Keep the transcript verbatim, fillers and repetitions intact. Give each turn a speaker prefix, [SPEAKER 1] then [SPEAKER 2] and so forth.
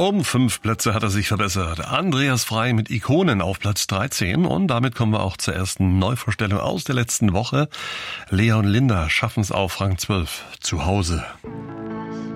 [SPEAKER 1] Um fünf Plätze hat er sich verbessert. Andreas Frey mit Ikonen auf Platz dreizehn. Und damit kommen wir auch zur ersten Neuvorstellung aus der letzten Woche. Lea und Linda schaffen es auf Rang zwölf. Zu Hause.